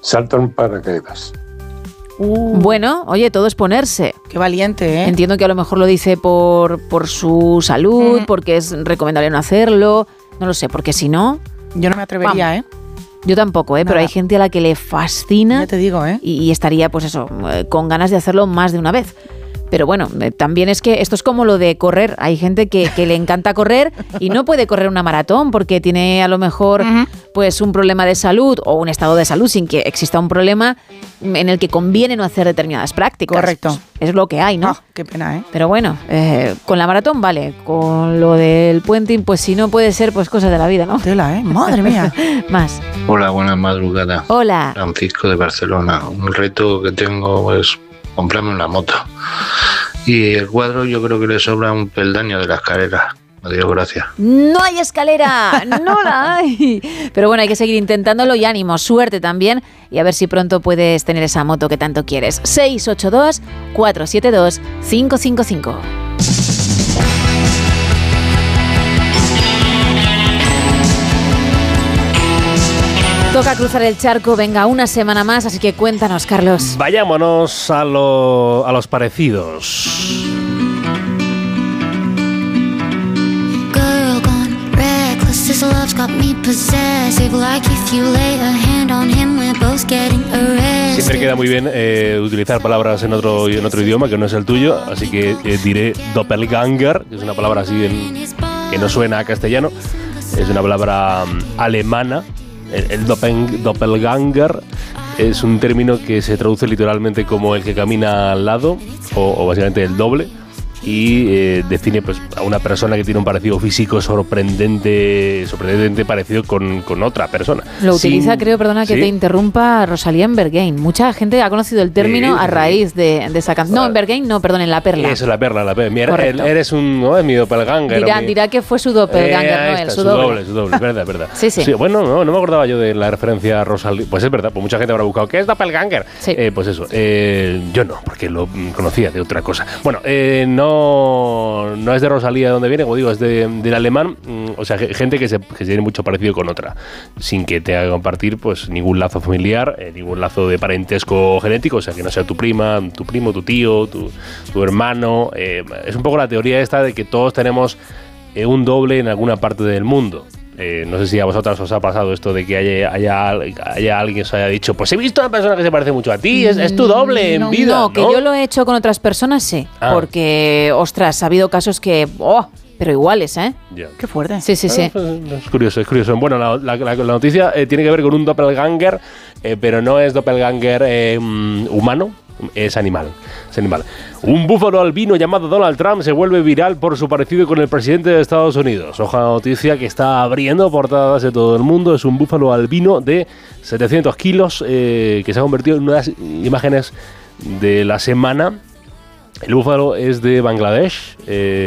salta en paracaídas. Bueno, oye, todo es ponerse. Qué valiente, ¿eh? Entiendo que a lo mejor lo dice por su salud, porque es recomendable no hacerlo. No lo sé, porque si no... Yo no me atrevería, ¿eh? Yo tampoco, pero hay gente a la que le fascina. Ya te digo, ¿eh? Y estaría, pues eso, con ganas de hacerlo más de una vez. Pero bueno, también es que esto es como lo de correr. Hay gente que le encanta correr y no puede correr una maratón porque tiene a lo mejor pues un problema de salud o un estado de salud sin que exista un problema en el que conviene no hacer determinadas prácticas. Correcto. Pues es lo que hay, ¿no? Oh, qué pena, ¿eh? Pero bueno, con la maratón vale. Con lo del puenting, pues si no puede ser, pues cosas de la vida, ¿no? Tela, ¿eh? Madre mía. Más. Hola, buenas madrugadas. Hola. Francisco de Barcelona. Un reto que tengo es comprarme una moto. Y el cuadro yo creo que le sobra un peldaño de la escalera. Adiós, gracias. No hay escalera, no la hay. Pero bueno, hay que seguir intentándolo y ánimo, suerte también. Y a ver si pronto puedes tener esa moto que tanto quieres. 682-472-555. Toca cruzar el charco, venga, una semana más, así que cuéntanos, Carlos. Vayámonos a los parecidos. Siempre queda muy bien utilizar palabras en otro idioma que no es el tuyo, así que diré doppelganger, que es una palabra así que no suena a castellano, es una palabra alemana. El doppelganger es un término que se traduce literalmente como el que camina al lado o básicamente el doble y define pues, a una persona que tiene un parecido físico sorprendente parecido con otra persona. Lo utiliza, creo, perdona que te interrumpa, Rosalía en Berghain. Mucha gente ha conocido el término a raíz de esa canción. No, en Berghain no, perdón, en La Perla. Eso, La Perla. Mira, eres es mi doppelganger. Dirá que fue su doppelganger, no él, su doble. Su doble, es verdad. Sí. Bueno, no me acordaba yo de la referencia a Rosalía. Pues es verdad, pues mucha gente habrá buscado, ¿qué es doppelganger? Sí. Pues eso, yo no, porque lo conocía de otra cosa. Bueno, no es de Rosalía de donde viene, como digo, es del alemán, o sea, gente que tiene mucho parecido con otra, sin que te haga compartir pues ningún lazo familiar, ningún lazo de parentesco genético, o sea, que no sea tu prima, tu primo, tu tío, tu hermano. Es un poco la teoría esta de que todos tenemos un doble en alguna parte del mundo. No sé si a vosotras os ha pasado esto de que haya alguien que os haya dicho, pues he visto a una persona que se parece mucho a ti, es tu doble en vida. No, que yo lo he hecho con otras personas, sí. Porque, ostras, ha habido casos que... pero iguales, ¿eh? Yeah. Qué fuerte. Sí. Pues es curioso. Bueno, la noticia tiene que ver con un doppelganger, pero no es doppelganger humano, es animal. Un búfalo albino llamado Donald Trump se vuelve viral por su parecido con el presidente de Estados Unidos. Ojo a la noticia que está abriendo portadas de todo el mundo. Es un búfalo albino de 700 kilos que se ha convertido en unas imágenes de la semana. El búfalo es de Bangladesh,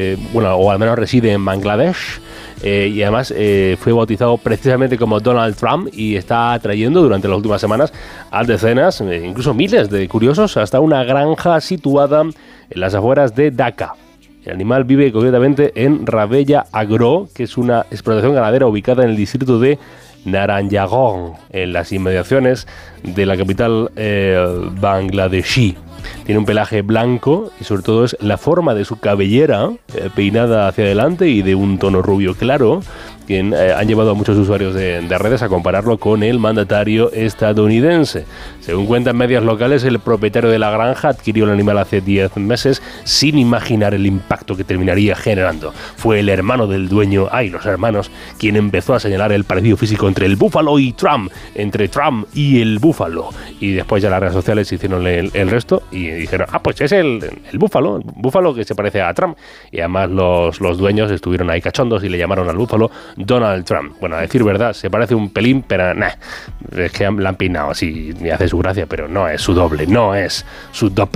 o al menos reside en Bangladesh. Y además fue bautizado precisamente como Donald Trump y está atrayendo durante las últimas semanas a decenas, incluso miles de curiosos hasta una granja situada en las afueras de Dhaka. El animal vive concretamente en Rabella Agro, que es una explotación ganadera ubicada en el distrito de Naranjangong, en las inmediaciones de la capital bangladeshi. Tiene un pelaje blanco y sobre todo es la forma de su cabellera peinada hacia adelante y de un tono rubio claro, que han llevado a muchos usuarios de redes a compararlo con el mandatario estadounidense. Según cuentan medios locales, el propietario de la granja adquirió el animal hace 10 meses sin imaginar el impacto que terminaría generando. Fue el hermano del dueño, los hermanos, quien empezó a señalar el parecido físico entre el búfalo y Trump, entre Trump y el búfalo. Y después ya las redes sociales hicieron el resto y dijeron, pues es el búfalo que se parece a Trump. Y además los dueños estuvieron ahí cachondos y le llamaron al búfalo Donald Trump. Bueno, a decir verdad, se parece un pelín, pero es que la han peinado así y hace su gracia, pero no es su doble, no es su doppelganger.